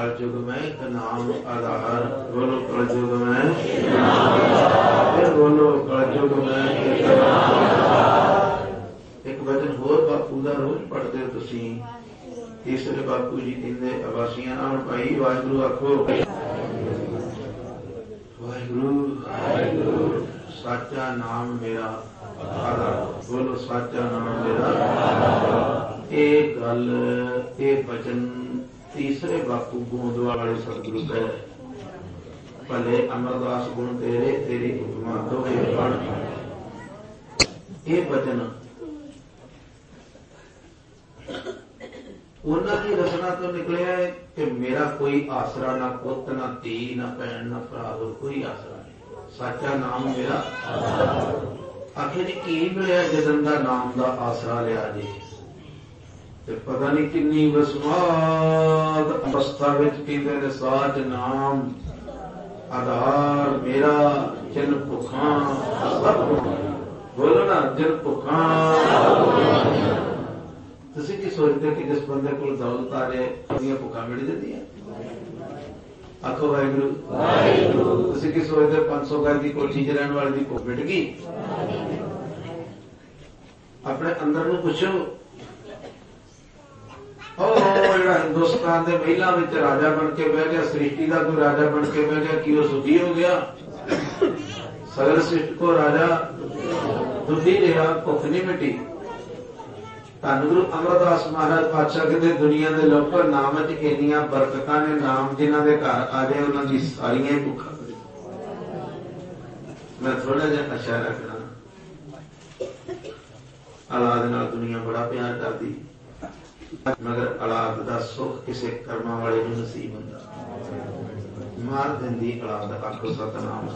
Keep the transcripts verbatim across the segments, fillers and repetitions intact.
कलयुग में एक नाम आधार। बोलो कलयुग में, बोलो कलयुग में एक नाम। एक वचन होर बापू का रोज पढ़ते हो तुसी। तीसरे बापू जी कहते अवासियां नाल भाई वाहिगुरू आखो। वाहिगुरू साचा नाम मेरा आधार। बोलो साचा नाम मेरा। एक गल एक वचन तीसरे बापू गोंदवाल वाले सतगुरु कह भले अमरदास गुण तेरे तेरी उपमा दो पढ़। ये वचन उन्होंने रचना तो निकले है कि मेरा कोई आसरा ना पुत ना धी ना भैन ना भरा कोई आसरा नहीं। साचा नाम मेरा। आखिर की मिले जदन का नाम का आसरा लिया जी। पता नहीं किन्नी वसमाद अवस्था कहते साच नाम आधार मेरा जिन भुखा सब। बोलो ना जिन भुखा। तुसी की सोचते कि जिस बंदे को दौलत आ जाए अपनी भुखा मिल जाती है। आखो वाहिगुरू। तुसी की सोचते पांच सौ गज की कोठी च रहने वाले की भुख मिट गई। अपने अंदर नूं पुछो हिंदुस्तान के महिला राजा बन के बह गया, सृष्टि का कोई राजा बन के बह गया कि वह सुखी हो गया। सगर सृष्टि को राजा दुखी रहा, भुख नहीं मिटी। धन गुरु अमरदास महाराज पातशाह कहते दुनिया के लोगों नाम च इन्नियां बरकतां ने, नाम जिन्हां दे घर आ जाए उन्हां दी सारियां भुखा। मैं थोड़ा जिहा इशारा करा, औलाद नाल दुनिया बड़ा प्यार करती, मगर औलाद का सुख किसी कर्म वाले को नसीब होंदा। मार देंदी औलाद। आखो सतनाम।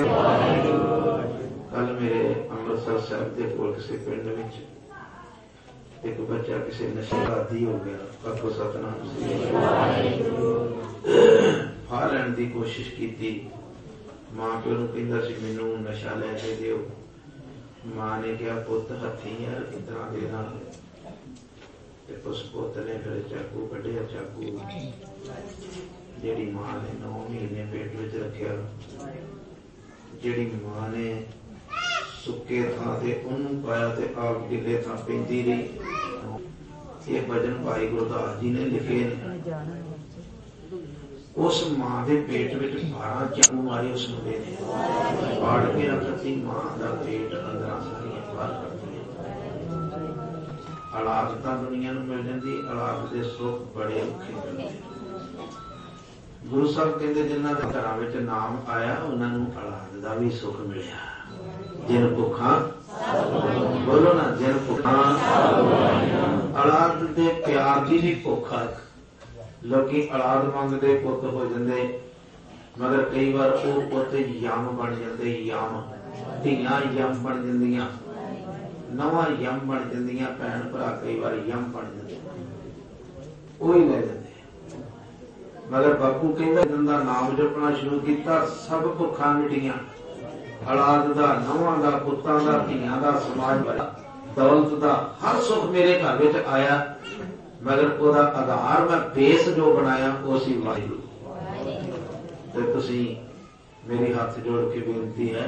कल मेरे अमृतसर साहब के कोल किसी पिंड विच एक बच्चा किसी नशे का आदी हो गया। आखो सतनाम। फा लैण की कोशिश की, मां प्यो नूं कहंदा सी मैनूं नशा लै के दिओ। मां ने कहा पुत हथी यार कितना देना। उस पुत ने फिर चाकू कढ़िया। चाकू जिहड़ी मां ने नौ महीने पेट विच रखिया, जिहड़ी मां ने सुके थां ते उहनूं पाया ते आप गिले थां पैंदी रही। ये भजन भाई गुरदास जी ने लिखे ने। उस मां के पेट विच बारह चाकू मारे उस मुंडे ने, फाड़ के रखती मां का पेट अंदर सारियां बाहर करती। औलाद तां दुनिया नूं मिल जाती, औलाद के सुख बड़े औखे मिलते। गुरु साहब कहते जिन्हां दे घरां विच नाम आया उन्होंने औलाद का भी सुख मिलिया। जिन भुखा। बोलो ना जिन भुखा। औलाद के प्यार की भी भुख है। लोग औलाद मंगते पुत हो जाते, मगर कई बार वो पुत यम बन जाते। यम धियां यम बन जांदियां, नवा यम बन जांदियां, भैन भरा कई बार यम बन जाते, वही ले जाते। मगर बापू कहंदा जिंदा नाम जपना शुरू किया सब भुखा मिटियां। औलाद दा, नौवां दा, पुत्तां दा, धियां दा, समाज दा, दौलत दा हर सुख मेरे घर विच आया। मगर ओदा आधार मैं बेस जो बनाया वो सी वाहिगुरू। ते तुसी मेरी हाथ जोड़ के बेनती है,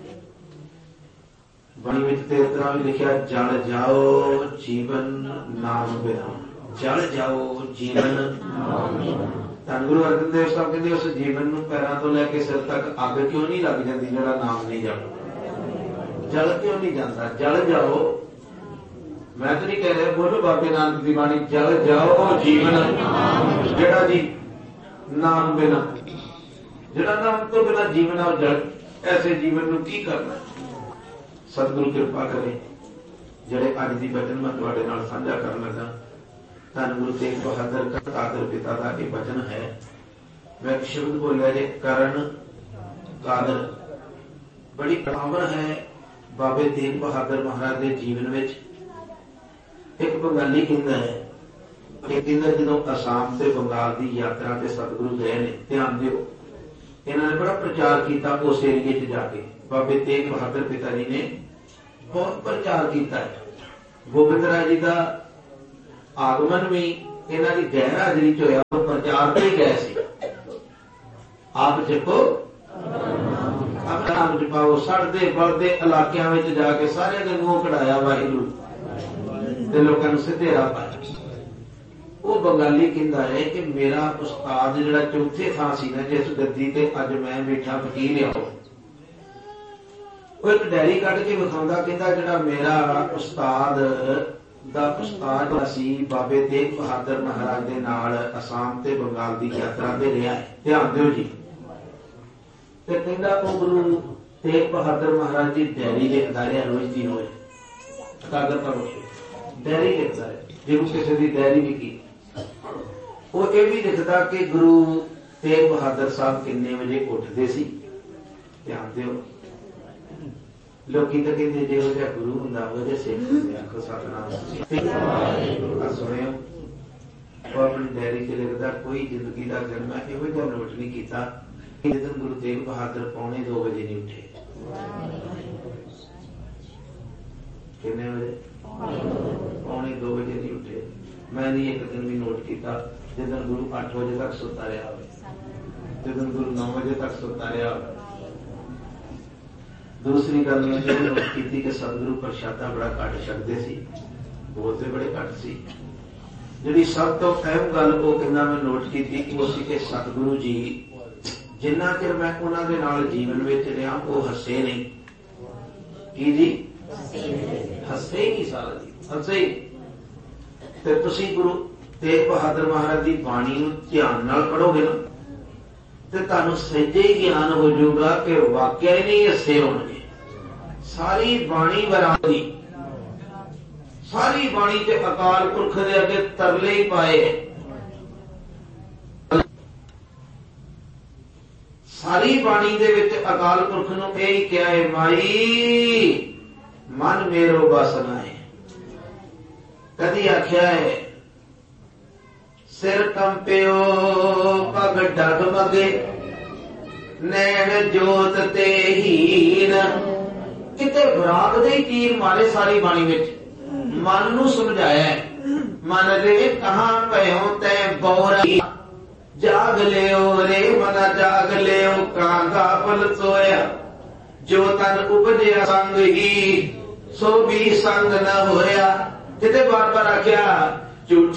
बाणी विच ते इस तरह भी लिखा जल जाओ जीवन नाम बिना। जल जाओ जीवन। धन गुरु अर्जन देव साहब कहते उस जीवन नूं पैरां तो लैके सिर तक अग क्यों नहीं लग जाती जिहड़ा नाम नहीं जपदा। जल क्यों नहीं जाता। जल जाओ। मैं तो नहीं कह रहा, बोलो बाबे नानक की बाणी जल जाओ जीवन जिहड़ा जी नाम बिना, जिहड़ा नाम तो बिना जीवन और जल। ऐसे जीवन नूं की करना। सतगुरु कृपा करे जिहड़े अज दी वचन मैं तुहाडे नाल साझा करन लगा। धन गुरु तेग बहादुर कादर पिता का यह वचन है। मैं एक शब्द बोलिया जे करण कादर। बड़ी पावर है बाबे तेग बहादुर महाराज के जीवन में। एक बंगाली कहता है, एक कहता जो असम से बंगाल की यात्रा से सतगुरु गए ने, ध्यान दिओ इन्होंने बड़ा प्रचार किया उस एरिए च जाके। बाबे तेग बहादुर पिता जी ने बहुत प्रचार किया है। गोबिंद राय जी का आगमन भी इन्हां दी गैर हाजरी च होया, वो प्रचार ते गए सी। आप जपो अपना नाम जपाओ, सड़दे बलदे इलाकियां विच जाके सारे दे मूंह कढ़ाया वाहिगुरू ते लोकां नूं सिद्धे राह पाया। वो बंगाली कहता है कि मेरा उस्ताद जिहड़ा चौथे थां सी ना जिस गद्दी ते अज मैं बैठा फकीर आ, वो एक डायरी कट के विखाउंदा, कहता जिहड़ा मेरा उस्ताद दा उस्ताद सी बाबे तेग बहादुर महाराज दे नाल असम ते बंगाल दी यात्रा ते रहा है। ध्यान दिओ जी। ते कहता वो गुरु तेग बहादुर महाराज की डायरी लिखता रहा रोज दी रोज, एकाग्रता रोज डायरी लिखता रहा। जिन्हों किसी की डायरी भी की, वो ये भी लिखता कि गुरु तेग बहादुर साहब किन्ने बजे उठते सी। ध्यान दिओ, लोकी तो कहते जो जिहा गुरु हुंदा वो जिहा सिख हुंदे, आखो सतनाम। सुनियो, वो अपनी डायरी च लिखता कोई जिंदगी का दिन मैं इहो जिहा नोट नहीं किया जिस दिन गुरु तेग बहादुर पौने दो बजे नहीं उठे। कितने बजे? पौने दो बजे नहीं उठे। मैं नहीं एक दिन भी नोट किया जिस दिन गुरु अठ बजे तक सुता रहा हो, जिस दिन गुरु नौ बजे तक सुता रहा हो। दूसरी गल मैं जो नोट की कि सतगुरु प्रशादा बड़ा घट छकते सी, बोलते बड़े घट सी। जी सब तो अहम गल वो कहना मैं नोट की वो सी कि सतगुरु जी जिन्ना चिर मैं उन्हां दे नाल जीवन विच रहा वो हसे नहीं। की जी? हसे ही नहीं सारा जी, हसे ही। ते तुसी गुरु तेग बहादुर महाराज की बाणी नूं ध्यान नाल पढ़ोगे ना ते तुहानूं सहिजे ही ज्ञान हो जाऊगा कि वाकया ही नहीं हसे होणगे। सारी बाणी वरांदी, सारी बाणी ते अकाल पुरख दे अगे तरले ही पाए। सारी बाणी दे विच अकाल पुरख नूं यही कहा है, माई मन मेरो बस नाए। कदी आख्या है सिर कंपियो पग डगमगे नैन जोत ते हीन। किते बराग दे तीर मारे सारी बाणी विच, मन नूं समझाया है। मन रे कहां पयो तै बौरा, जाग लियो रे मना जाग लियो, कांगा पल सोया। जो तन उपजया संग ही सो भी संग न होया। किते बार बार आख्या झूठ